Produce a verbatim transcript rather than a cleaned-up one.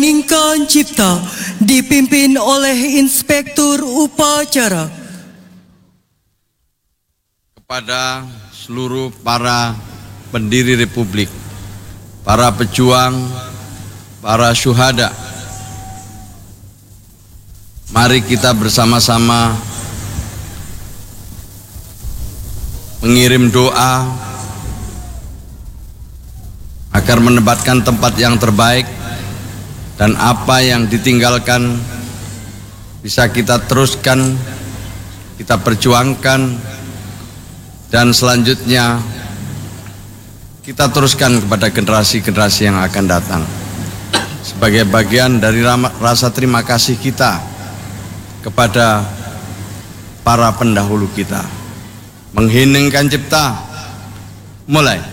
Mengheningkan cipta dipimpin oleh Inspektur Upacara. Kepada seluruh para pendiri Republik, para pejuang, para syuhada, mari kita bersama-sama mengirim doa agar menempatkan tempat yang terbaik dan apa yang ditinggalkan bisa kita teruskan, kita perjuangkan, dan selanjutnya kita teruskan kepada generasi-generasi yang akan datang sebagai bagian dari rasa terima kasih kita kepada para pendahulu kita. Mengheningkan cipta, mulai.